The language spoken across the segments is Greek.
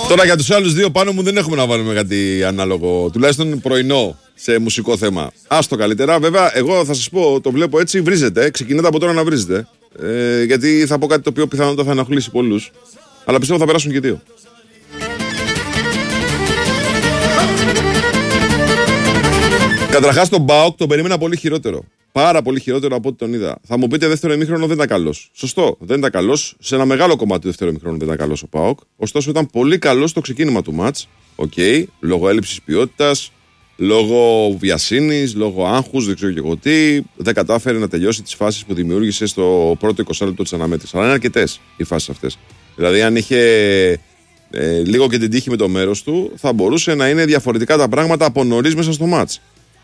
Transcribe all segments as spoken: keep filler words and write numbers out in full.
Τώρα για τους άλλους δύο πάνω μου δεν έχουμε να βάλουμε κάτι ανάλογο, τουλάχιστον πρωινό σε μουσικό θέμα. Άστο καλύτερα, βέβαια, εγώ θα σας πω, το βλέπω έτσι, βρίζετε, ξεκινάτε από τώρα να βρίζετε. Ε, γιατί θα πω κάτι το οποίο πιθανότατα θα ενοχλήσει πολλούς. Αλλά πιστεύω θα περάσουν και δύο. Καταρχάς τον ΠΑΟΚ τον περίμενα πολύ χειρότερο. Πάρα πολύ χειρότερο από ό,τι τον είδα. Θα μου πείτε δεύτερο ημίχρονο δεν ήταν καλός. Σωστό, δεν ήταν καλός. Σε ένα μεγάλο κομμάτι του δεύτερου ημίχρονου δεν ήταν καλός ο ΠΑΟΚ. Ωστόσο ήταν πολύ καλός στο ξεκίνημα του μάτς. Οκ, okay, λόγω έλλειψης ποιότητας, λόγω βιασύνης, λόγω άγχους, δεν ξέρω και εγώ τι. Δεν κατάφερε να τελειώσει τις φάσεις που δημιούργησε στο πρώτο είκοσι λεπτό της αναμέτρησης. Αλλά είναι αρκετές οι φάσεις αυτές. Δηλαδή, αν είχε ε, λίγο και την τύχη με το μέρος του, θα μπορούσε να είναι διαφορετικά τα πράγματα από νωρίς μέσα στο μάτς.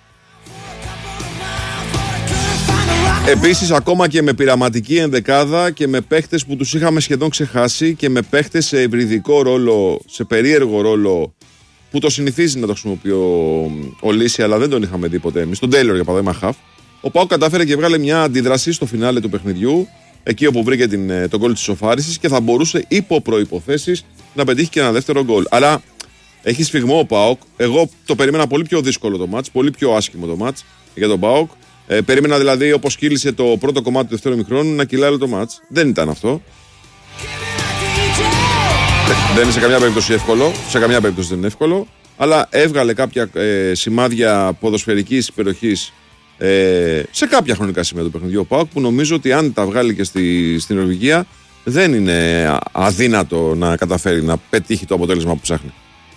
Επίσης, ακόμα και με πειραματική ενδεκάδα και με παίχτες που τους είχαμε σχεδόν ξεχάσει και με παίχτες σε ευρυδικό ρόλο, σε περίεργο ρόλο που το συνηθίζει να το χρησιμοποιεί ο, ο Λύση, αλλά δεν τον είχαμε δει ποτέ εμείς, τον Τέιλορ για παράδειγμα χαφ, ο ΠΑΟΚ κατάφερε και βγάλε μια αντίδραση στο φινάλε του παιχνιδιού, εκεί όπου βρήκε την, τον γκολ της ισοφάρισης και θα μπορούσε υπό προϋποθέσεις να πετύχει και ένα δεύτερο γκολ. Αλλά έχει σφιγμό ο ΠΑΟΚ. Εγώ το περίμενα πολύ πιο δύσκολο το μάτς, πολύ πιο άσχημο το μάτς για τον ΠΑΟΚ. Ε, περίμενα δηλαδή, όπως κύλησε το πρώτο κομμάτι του δεύτερου ημιχρόνου, να κυλάει όλο το μάτς. Δεν ήταν αυτό. Δεν είναι σε καμιά περίπτωση εύκολο. Σε καμιά περίπτωση δεν είναι εύκολο. Αλλά έβγαλε κάποια ε, σημάδια ποδοσφαιρικής υπεροχής ε, σε κάποια χρονικά σημεία του παιχνιδιού ο ΠΑΟΚ, που νομίζω ότι αν τα βγάλει και στη, στην Νορβηγία δεν είναι αδύνατο να καταφέρει να πετύχει το αποτέλεσμα που ψάχνει.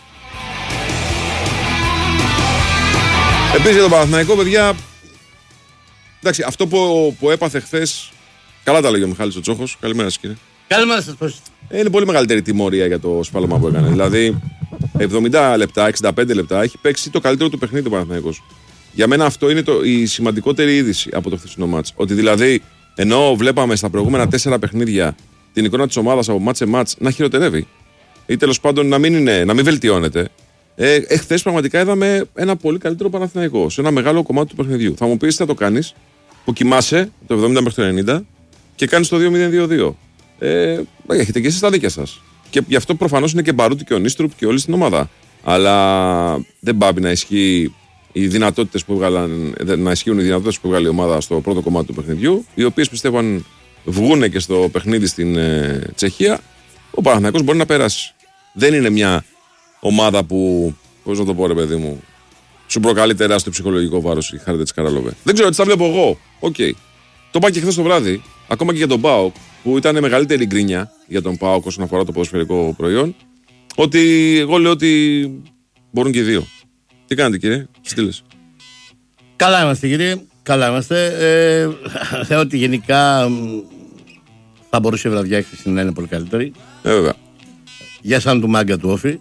Επίσης για τον Παναθηναϊκό, παιδιά, εντάξει, αυτό που, που έπαθε χθες, καλά τα λέγει ο Μιχάλης ο Τσόχος. Καλημέρα σας, κύριε. Καλημέρα σας, πώς. Είναι πολύ μεγαλύτερη τιμωρία για το σφάλμα που έκανε. Δηλαδή, εβδομήντα λεπτά, εξήντα πέντε λεπτά έχει παίξει το καλύτερο του παιχνίδι ο Παναθηναϊκός. Για μένα αυτό είναι το, η σημαντικότερη είδηση από το χθεσινό μάτς. Ότι δηλαδή, ενώ βλέπαμε στα προηγούμενα τέσσερα παιχνίδια την εικόνα της ομάδας από μάτς σε μάτς να χειροτερεύει, ή τέλος πάντων να μην, είναι, να μην βελτιώνεται, ε, εχθές πραγματικά είδαμε ένα πολύ καλύτερο Παναθηναϊκό σε ένα μεγάλο κομμάτι του παιχνιδιού. Θα μου πεις τι θα το κάνεις, που κοιμάσαι το εβδομήντα μέχρι το ενενήντα και κάνεις το δύο μηδέν δύο δύο. Ε, έχετε και εσείς τα δίκια σας. Και γι' αυτό προφανώς είναι και Μπαρούτη και ο Νίστρουπ και όλοι στην ομάδα. Αλλά δεν πάει να ισχύει οι δυνατότητες που έβγαλαν, να ισχύουν οι δυνατότητες που έβγαλε η ομάδα στο πρώτο κομμάτι του παιχνιδιού, οι οποίες πιστεύω αν βγούνε και στο παιχνίδι στην ε, Τσεχία, ο Παναθηναϊκός μπορεί να περάσει. Δεν είναι μια ομάδα που, πώς να το πω ρε παιδί μου, σου προκαλεί τεράστιο ψυχολογικό βάρος η Χάρη της Καραλόβε. Δεν ξέρω, έτσι τα βλέπω εγώ. Οκ. Okay. Το είπα και χθες το βράδυ, ακόμα και για τον ΠΑΟΚ, που ήταν μεγαλύτερη γκρίνια για τον ΠΑΟΚ όσον αφορά το ποδοσφαιρικό προϊόν, ότι εγώ λέω ότι μπορούν και οι δύο. Τι κάνετε, κύριε, στείλες. Καλά είμαστε, κύριε. Καλά είμαστε. Ε, λέω ότι γενικά θα μπορούσε η βραδιά έκθεση να είναι πολύ καλύτερη. Ε, βέβαια. Για σαν του μάγκα του Όφη.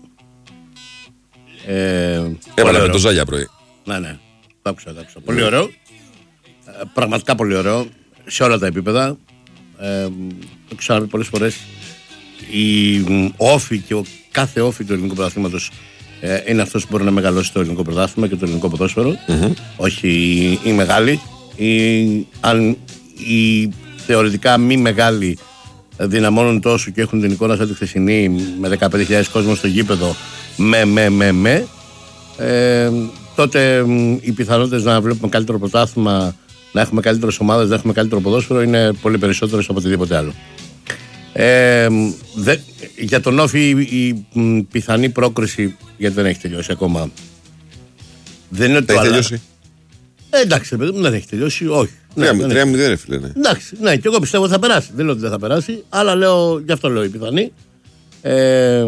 Ε, Έβαλα με το Ζάγια πρωί. Ναι, ναι. Το άκουσα, το άκουσα. Πολύ ωραίο. Ε, πραγματικά πολύ ωραίο. Σε όλα τα επίπεδα. Ε, το ξαναπεί πολλές φορές. Η Όφη και ο κάθε Όφη του ελληνικού πρωταθλήματος ε, είναι αυτός που μπορεί να μεγαλώσει το ελληνικό πρωτάθλημα και το ελληνικό ποδόσφαιρο. Mm-hmm. Όχι η, η μεγάλη. Η, αν οι θεωρητικά μη μεγάλοι δυναμώνουν τόσο και έχουν την εικόνα σαν τη χθεσινή με δεκαπέντε χιλιάδες κόσμο στο γήπεδο με, με, με, με ε, τότε οι πιθανότητες να βλέπουμε καλύτερο πρωτάθλημα, να έχουμε καλύτερες ομάδες, να έχουμε καλύτερο ποδόσφαιρο είναι πολύ περισσότερες από οτιδήποτε άλλο. Ε, δε, για τον Όφη η, η πιθανή πρόκριση, γιατί δεν έχει τελειώσει ακόμα, δεν είναι ότι έχει τελειώσει. Ε, εντάξει, παιδί μου, δεν έχει τελειώσει, όχι. τρία μηδέν, φίλε, ναι. Εντάξει, ναι, και εγώ πιστεύω ότι θα περάσει. Δεν λέω ότι δεν θα περάσει, αλλά λέω, γι' αυτό λέω η πιθανή. Ε,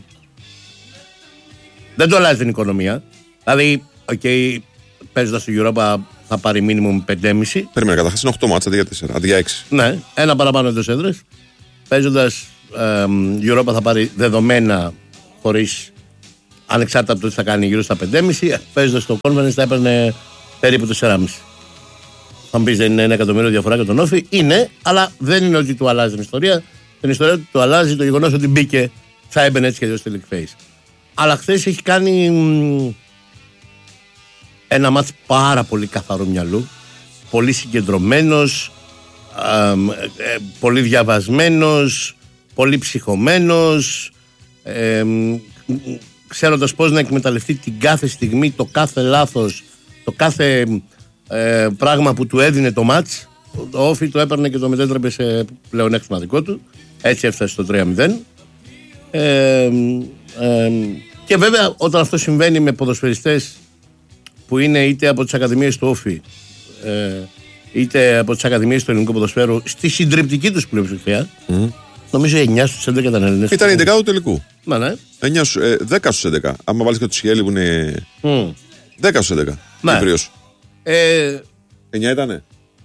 δεν το αλλάζει την οικονομία. Δηλαδή, okay, παίζοντας στη Europa θα πάρει minimum πέντε κόμμα πέντε. Περίμενα, καταρχάς είναι οκτώ μάτσα αντί για τέσσερα, αντί για έξι. Ναι, ένα παραπάνω εντός έδρας. Παίζοντας ε, Europa θα πάρει δεδομένα χωρίς, ανεξάρτητα από το τι θα κάνει, γύρω στα πέντε κόμμα πέντε. Παίζοντας στο Conference θα έπαιρνε περίπου τέσσερα κόμμα πέντε. Θα μου πεις δεν είναι ένα εκατομμύριο διαφορά για τον Όφη. Είναι, αλλά δεν είναι ότι του αλλάζει την ιστορία. Την ιστορία του αλλάζει το γεγονός ότι μπήκε, θα έμπαινε έτσι και αλλιώς στο League Phase. Αλλά χθες έχει κάνει μ, ένα μάτς πάρα πολύ καθαρού μυαλού. Πολύ συγκεντρωμένος, ε, ε, πολύ διαβασμένος, πολύ ψυχωμένος. ε, ξέροντας πώς να εκμεταλλευτεί την κάθε στιγμή, το κάθε λάθος, το κάθε ε, πράγμα που του έδινε το μάτς. Το Όφι το έπαιρνε και το μετέτρεπε σε πλεονέκτημα δικό του. Έτσι έφτασε στο τρία μηδέν. Ε, ε, και βέβαια όταν αυτό συμβαίνει με ποδοσφαιριστές που είναι είτε από τις ακαδημίες του Όφι ε, είτε από τις ακαδημίες του ελληνικού ποδοσφαίρου στη συντριπτική τους πλειοψηφία, mm. νομίζω εννιά στους έντεκα ήταν Έλληνες. Ήταν η δεκάδα του τελικού. Ναι, ναι. εννιά, ε, δέκα στους έντεκα. Άμα βάλεις και το Σιέλι που είναι mm. δέκα στους έντεκα. Ναι. Ε, εννιά ήτανε.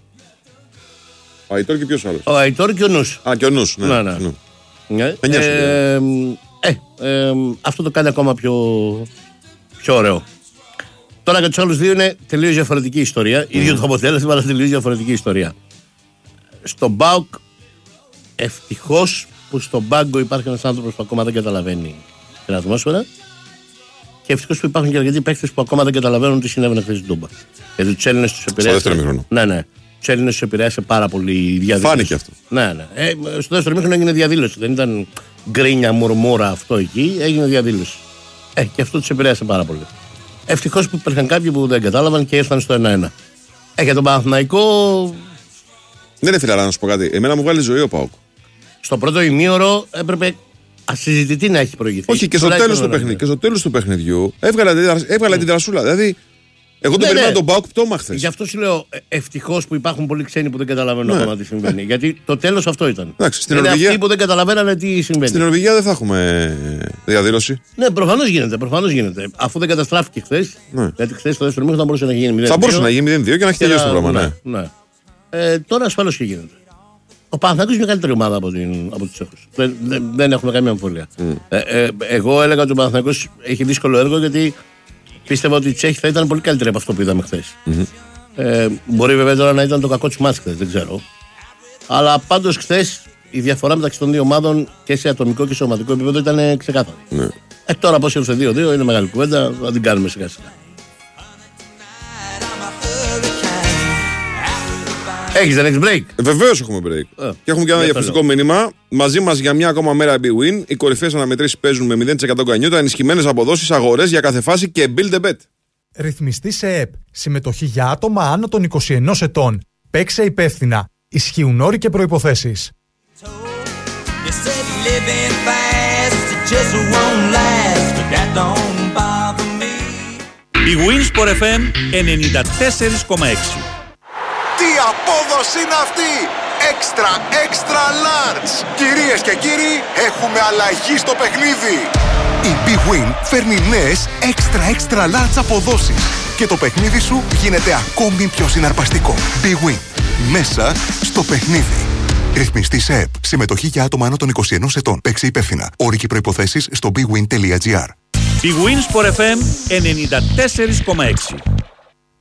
Ο Αϊτόρ και ποιος άλλος? Ο Αϊτόρ και ο Νους. Α, και ο Νους, ναι. ναι, ναι. ναι. ναι. Ε, ε, ε, αυτό το κάνει ακόμα πιο, πιο ωραίο. Τώρα για τους άλλους δύο είναι τελείως διαφορετική ιστορία. Mm. Ίδιο το αποτέλεσμα, αλλά τελείως διαφορετική ιστορία. Στον ΠΑΟΚ, ευτυχώς που στον πάγκο υπάρχει ένας άνθρωπος που ακόμα δεν καταλαβαίνει την ατμόσφαιρα. Και ευτυχώς που υπάρχουν και αρκετοί παίκτες που ακόμα δεν καταλαβαίνουν τι συνέβαινε χθες στην Τούμπα. Γιατί τους Έλληνες τους επηρέασε. Στο δεύτερο μήχρονο. Ναι, ναι. Τους Έλληνες τους επηρέασε πάρα πολύ η διαδήλωση. Φάνηκε αυτό. Ναι, ναι. Ε, στο δεύτερο μήχρονο έγινε διαδήλωση. Δεν ήταν γκρίνια, μουρμούρα αυτό εκεί. Έγινε διαδήλωση. Ε, και αυτό τους επηρέασε πάρα πολύ. Ευτυχώς που υπήρχαν κάποιοι που δεν κατάλαβαν και ήρθαν στο ένα ένα. Ε, για τον Παναθηναϊκό. Δεν είναι φιλαρά να σου πω κάτι. Εμένα μου βγάλει ζωή ο ΠΑΟΚ. Στο πρώτο ημίωρο έπρεπε ασυζητητή να έχει προηγηθεί. Όχι, και στο τέλος του, παιχνι... και στο τέλος του παιχνιδιού έβγαλε, έβγαλε mm. την δρασούλα. Δηλαδή, εγώ τον ναι, περιμένω ναι. τον ΠΑΟΚ πτώμα χθες. Γι' αυτό σου λέω ευτυχώς που υπάρχουν πολλοί ξένοι που δεν καταλαβαίνουν ακόμα τι συμβαίνει. Γιατί το τέλος αυτό ήταν. Εντάξει, στην είναι Νορβηγία... αυτοί που δεν καταλαβαίνανε τι συμβαίνει. Στην Νορβηγία δεν θα έχουμε διαδήλωση. Ναι, προφανώς γίνεται, προφανώς γίνεται. Αφού δεν καταστράφηκε χθες. Ναι. Γιατί χθες το δεύτερο μήχρονο θα μπορούσε να γίνει μηδέν δύο. Θα μπορούσε να γίνει μηδέν δύο και να έχει τελειώσει το πράγμα. Ναι. Ναι. Ε, τώρα ασφαλώς και γίνεται. Ο Παναθηναϊκός είναι μια καλύτερη ομάδα από, την, από τους Τσέχους. Δεν, δεν, δεν έχουμε καμία αμφιβολία. Mm. Ε, ε, εγώ έλεγα ότι ο Παναθηναϊκός έχει δύσκολο έργο γιατί πίστευα ότι οι Τσέχοι θα ήταν πολύ καλύτεροι από αυτό που είδαμε χθες. Mm-hmm. Ε, μπορεί βέβαια τώρα να ήταν το κακό της μάτς χθες, δεν ξέρω. Αλλά πάντως χθες η διαφορά μεταξύ των δύο ομάδων και σε ατομικό και σε ομαδικό επίπεδο ήταν ξεκάθαρη. Mm. Ε, τώρα πώς ήρθε δύο δύο είναι μεγάλη κουβέντα, θα την κάνουμε σιγά σιγά. Έχεις, δεν έχεις break? Βεβαίως έχουμε break. Ε, και έχουμε και ένα διαφορετικό μήνυμα. Μαζί μας για μια ακόμα μέρα BWIN. Οι κορυφαίες αναμετρήσεις παίζουν με μηδέν τοις εκατό γκανιότα, ενισχυμένες αποδόσεις, αγορές για κάθε φάση και build a bet. Ρυθμιστή σε ΕΠ. Συμμετοχή για άτομα άνω των είκοσι ενός ετών. Παίξε υπεύθυνα. Ισχύουν όροι και προϋποθέσεις. BWIN Sport εφ εμ ενενήντα τέσσερα κόμμα έξι. Τι απόδοση είναι αυτή! Έξτρα, έξτρα large! Κυρίες και κύριοι, έχουμε αλλαγή στο παιχνίδι! Η BWIN φέρνει νέες έξτρα, έξτρα large αποδόσεις και το παιχνίδι σου γίνεται ακόμη πιο συναρπαστικό. BWIN. Μέσα στο παιχνίδι. Ρυθμιστή σε ΕΠ. Συμμετοχή για άτομα άνω των είκοσι ενός ετών. Παίξε υπεύθυνα. Όροι και προϋποθέσεις στο bwin τελεία gr. BWIN Sport εφ εμ ενενήντα τέσσερα κόμμα έξι.